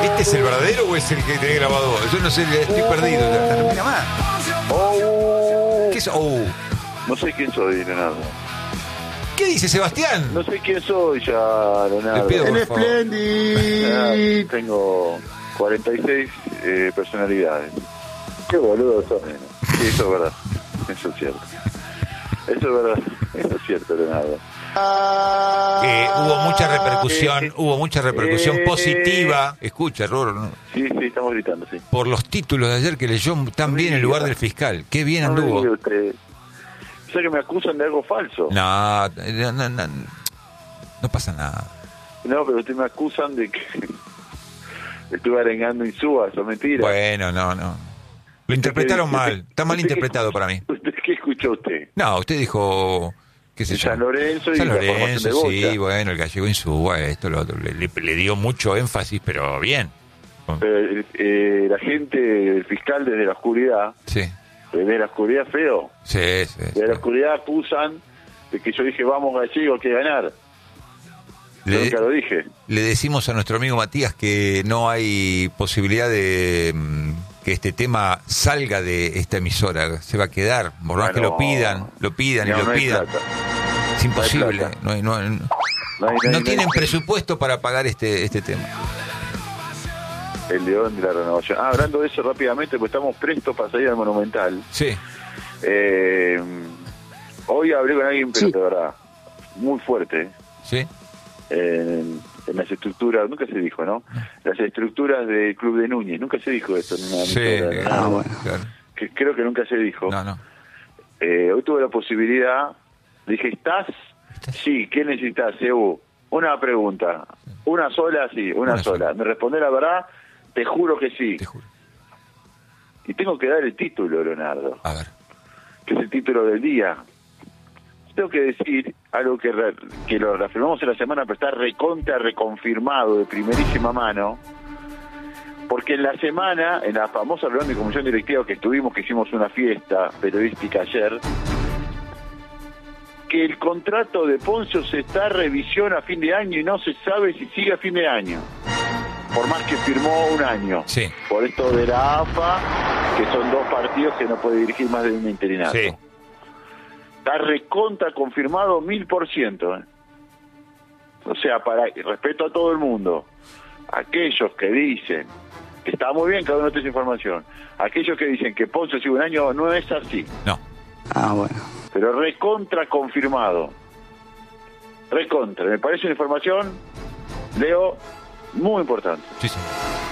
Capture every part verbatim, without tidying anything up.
¿Este es el verdadero o es el que te he grabado? Yo no sé, estoy perdido. Ya. No mira más. Oh. ¿Qué es? Oh. No sé quién soy, Leonardo. ¿Qué dice Sebastián? No sé quién soy ya, Leonardo. pido, El por favor. Splendid. Ah, tengo cuarenta y seis eh, personalidades. Qué boludo sos, nene. Sí, eso es verdad. Eso es cierto. Eso es verdad. Eso es cierto, Leonardo. Eh, hubo mucha repercusión, Eh, hubo mucha repercusión eh, positiva. Escucha, Roro, ¿no? Sí, sí, estamos gritando, sí. Por los títulos de ayer que leyó tan bien en lugar del fiscal. Qué bien No me diga anduvo. usted. O sea que me acusan de algo falso. No, no, no, no, no pasa nada. No, pero usted me acusan de que estuve arengando Insúa, eso es mentira. Bueno, no, no. Lo interpretaron mal. Está mal ¿Usted qué interpretado escuchó? para mí. ¿Usted qué escuchó usted? No, usted dijo, qué sé yo. San Lorenzo y San la formación Lorenzo, de Bocha. sí, bueno, el gallego Insúa, esto, lo otro. Le, le, le dio mucho énfasis, pero bien. Eh, eh, la gente, el fiscal desde la oscuridad, Sí, desde la oscuridad feo, sí, sí. desde sí. la oscuridad acusan de que yo dije vamos gallego, hay que ganar. Yo Le, nunca lo dije. le decimos a nuestro amigo Matías que no hay posibilidad de mm, que este tema salga de esta emisora. Se va a quedar, por más Ah, que no. lo pidan, lo pidan No, y lo no hay pidan. plata. Es imposible. plata. No, hay- no, hay- No, hay- no hay- no no hay- tienen presupuesto para pagar este, este tema. El león de la renovación. Ah, hablando de eso rápidamente, pues estamos prestos para salir al Monumental. Sí, Eh, hoy hablé con alguien, pero Sí. de verdad, muy fuerte, sí. en, en las estructuras, nunca se dijo, ¿no? Las estructuras del Club de Núñez, nunca se dijo esto en una Sí, emisora, ¿no? Ah, bueno. claro. Que creo que nunca se dijo. No, no. Eh, hoy tuve la posibilidad, dije, ¿estás? Sí, ¿qué necesitas, Ebu? Una pregunta, una sola, sí, una, Una sola. sola. ¿Me responde la verdad? Te juro que sí. Te juro. Y tengo que dar el título, Leonardo, A ver. que es el título del día. Tengo que decir algo que, re- que lo reafirmamos en la semana, pero está recontra reconfirmado de primerísima mano, porque en la semana, en la famosa reunión de comisión directiva que estuvimos, que hicimos una fiesta periodística ayer, que el contrato de Poncio se está a revisión a fin de año y no se sabe si sigue a fin de año, por más que firmó un año. Sí. Por esto de la A F A, que son dos partidos que no puede dirigir más de un interinato. Sí. Está recontra confirmado mil por ciento. ¿eh? O sea, para respeto a todo el mundo, aquellos que dicen que está muy bien, cada uno tiene su información, aquellos que dicen que Ponce sigue un año, no es así, No. Ah, bueno. pero recontra confirmado. Recontra. Me parece una información, Leo, muy importante. Sí, sí.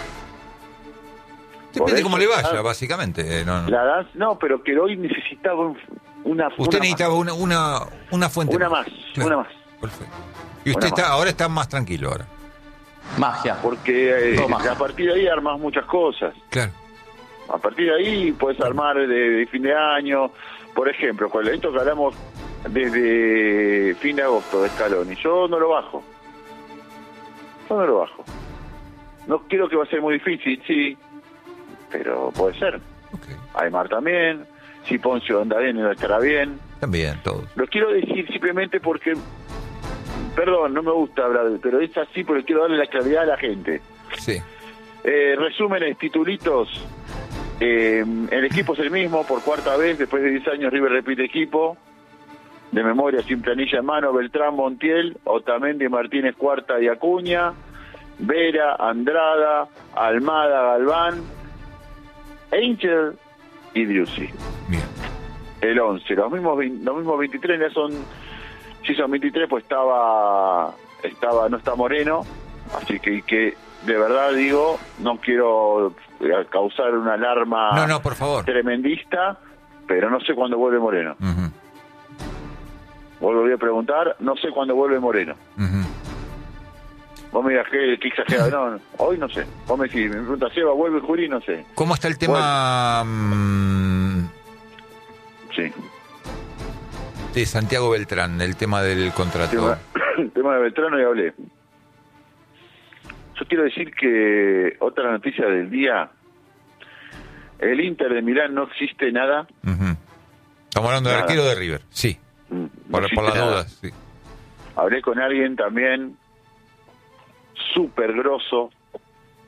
Por Depende eso, cómo le vaya, ah, básicamente. eh, No, no. La dan- no, pero que hoy necesitaba un- una Usted una necesitaba una, una, una fuente. Una más, una más. Perfecto. Y usted Una está, más. ahora está más tranquilo ahora. Magia. porque eh, Toma. a partir de ahí armas muchas cosas. Claro. A partir de ahí puedes armar de, de fin de año, por ejemplo, con esto que hablamos desde fin de agosto de Scaloni. Yo no lo bajo. Yo no lo bajo. No creo que va a ser muy difícil, sí, pero puede ser. Ok. Aymar también, si Poncio anda bien, no estará bien. También, todos. Lo quiero decir simplemente porque, perdón, no me gusta hablar, pero es así porque quiero darle la claridad a la gente. Sí. Eh, resúmenes, titulitos. Eh, el equipo es el mismo por cuarta vez, después de diez años River repite equipo. De memoria, sin planilla en mano, Beltrán, Montiel, Otamendi, Martínez, Cuarta y Acuña, Vera, Andrada, Almada, Galván, Angel y Driussi. Bien. El once, los mismos, vein- los mismos veintitrés, ya son, si son veintitrés, pues estaba, estaba, no está Moreno, así que, que de verdad digo, no quiero eh, causar una alarma No, no, por favor. tremendista, pero no sé cuándo vuelve Moreno. Ujú, Volví a preguntar, no sé cuándo vuelve Moreno. ujú. Vos me dirás, ¿qué, qué exagerado? No, no, hoy no sé. Vos me decís, me preguntas, Seba, ¿vuelve Juli? No sé. ¿Cómo está el tema mm, Sí. de Santiago Beltrán, el tema del contrato? tema, el tema de Beltrano ya hablé. Yo quiero decir que otra noticia del día, el Inter de Milán no existe nada. Ujú. Estamos hablando del Nada. arquero de River. Sí, Mm, no por, existe por las nada. dudas. Sí. Hablé con alguien también súper grosso,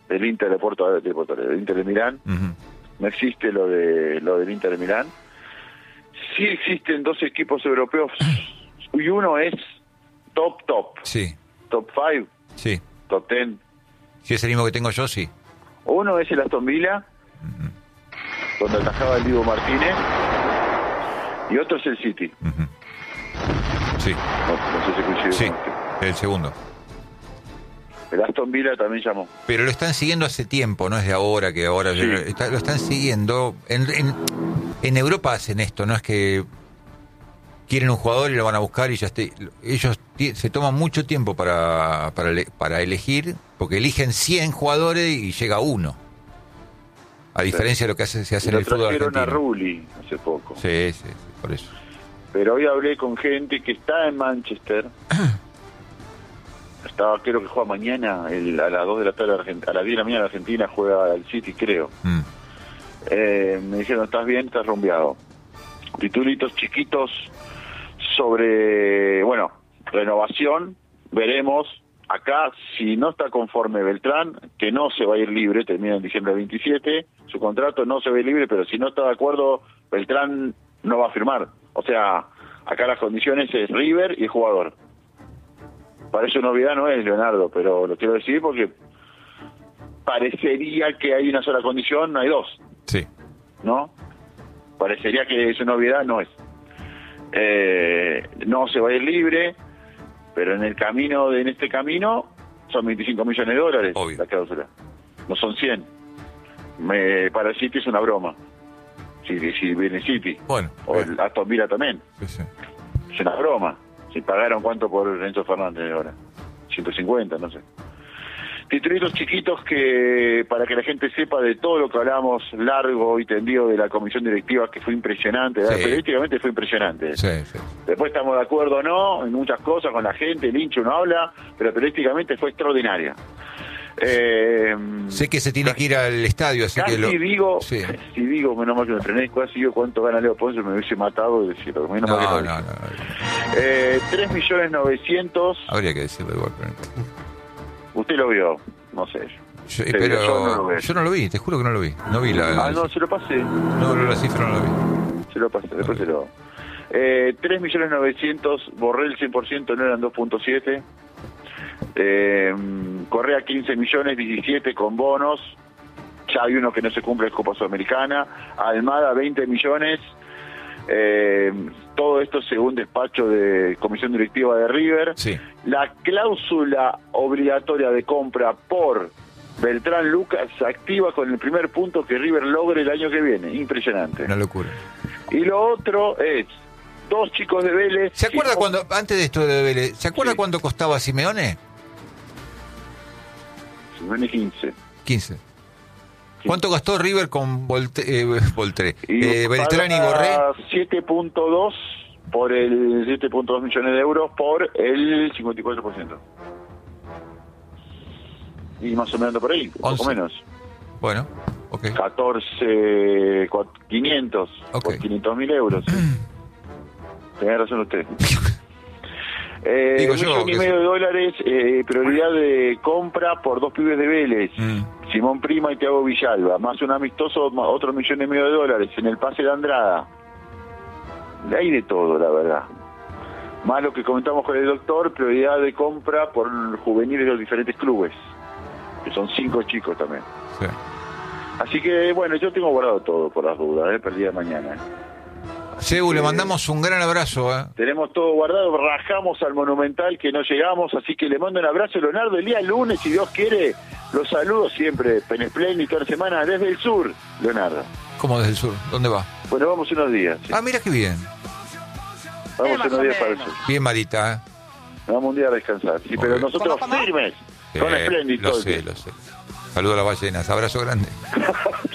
del Inter de Porto, de Porto Alegre, del Inter de Milán. Uh-huh. No existe lo de lo del Inter de Milán. Sí existen dos equipos europeos y uno es top top. Sí. Top cinco, Sí. top diez. Si es el mismo que tengo yo, sí. Uno es el Aston Villa, Uh-huh. donde atajaba el Diego Martínez, y otro es el City. Uh-huh. Sí. No, no sé si coincide Sí. con usted. El segundo. El Aston Villa también llamó. Pero lo están siguiendo hace tiempo, no es de ahora que ahora Sí. está- lo están siguiendo. En, en, en Europa hacen esto, no es que quieren un jugador y lo van a buscar y ya esté. Ellos ti- se toman mucho tiempo para, para, ele- para elegir, porque eligen cien jugadores y llega uno. A diferencia de lo que hace, se hace Y en lo el fútbol trajeron a argentino. Rulli hace poco. Sí, sí, sí, por eso. Pero hoy hablé con gente que está en Manchester. Estaba, creo que juega mañana, el, a las dos de la tarde, Argent- a las diez de la mañana Argentina juega al City, creo. Mm. Eh, me dijeron, ¿estás bien? ¿Estás rumbeado? Titulitos chiquitos sobre, bueno, renovación. Veremos acá si no está conforme Beltrán, que no se va a ir libre, termina en diciembre veintisiete, su contrato no se va a ir libre, pero si no está de acuerdo, Beltrán no va a firmar. O sea, acá las condiciones es River y el jugador. Parece una novedad, no es, Leonardo, pero lo quiero decir porque parecería que hay una sola condición, no hay dos, Sí. ¿no? Parecería que es una novedad, no es. Eh, no se va a ir libre, pero en el camino, de, en este camino, son veinticinco millones de dólares Obvio. la cláusula. No son cien. Me, para el City es una broma. Si, si viene el City. Bueno, O bien. el Aston Villa también. Sí, sí. Es una broma. Si pagaron cuánto por Renzo Fernández ahora. ciento cincuenta, no sé. Titulitos chiquitos que, para que la gente sepa de todo lo que hablamos largo y tendido de la comisión directiva, que fue impresionante. Sí. Periodísticamente fue impresionante. Sí, sí. Después estamos de acuerdo o no en muchas cosas con la gente, el hincha uno habla, pero periodísticamente fue extraordinaria. Eh, Sé que se tiene que ir al estadio, así casi que lo... digo, Sí. si digo, menos mal que me frené, casi digo cuánto gana Leo Ponce, me hubiese matado de decirlo. Menos mal que No, lo no, dije. no. Eh, tres millones novecientos, Habría que decirlo igual, pero... usted lo vio, no sé. Yo, Sí, pero yo no lo veo. yo no lo vi, te juro que no lo vi. No vi la... Ah, no, se lo pasé, no, no, la cifra no la vi. se lo pasé, después se lo... Eh, tres millones novecientos, borré el cien por ciento, no eran dos punto siete. Eh, Correa quince millones, diecisiete con bonos. Ya hay uno que no se cumple en Copa Sudamericana. Almada veinte millones. Eh, todo esto según despacho de comisión directiva de River. Sí. La cláusula obligatoria de compra por Beltrán Lucas se activa con el primer punto que River logre el año que viene. Impresionante. Una locura. Y lo otro es dos chicos de Vélez. ¿Se acuerda Simón- cuando, antes de esto de Vélez, ¿se acuerda Sí. cuánto costaba Simeone? Simeone quince. quince. ¿Cuánto gastó River con Volte, eh, Voltré? Y Eh, Beltrán y Borré. siete punto dos por el siete punto dos millones de euros por el cincuenta y cuatro por ciento. Y más o menos por ahí, un poco once. menos. Bueno, ok. catorce, quinientos Ok. por quinientos mil euros. Tenía razón usted. Eh, Digo un yo, millón y que medio sí. de dólares, eh, prioridad de compra por dos pibes de Vélez, Mm. Simón Prima y Thiago Villalba, más un amistoso, más otro millón y medio de dólares en el pase de Andrada. Hay de todo, la verdad. Más lo que comentamos con el doctor, prioridad de compra por juveniles de los diferentes clubes, que son cinco chicos también. Sí. Así que, bueno, yo tengo guardado todo por las dudas, ¿eh? Para el día de mañana. ¿eh? Sebu, le mandamos un gran abrazo. ¿eh? Tenemos todo guardado, rajamos al Monumental que no llegamos, así que le mando un abrazo, Leonardo. El día lunes, si Dios quiere, los saludo siempre, Penesplen y toda la semana desde el sur, Leonardo. ¿Cómo desde el sur? ¿Dónde va? Bueno, vamos unos días. sí. Ah, mira qué bien. Vamos Eh, más unos o días para el menos. sur. Bien Marita. ¿eh? Vamos un día a descansar. Sí, pero Ok. nosotros ¿Conozco más? firmes, con Eh, Splendid. Lo todo el sé, tiempo. lo sé. Saludo a las ballenas. Abrazo grande.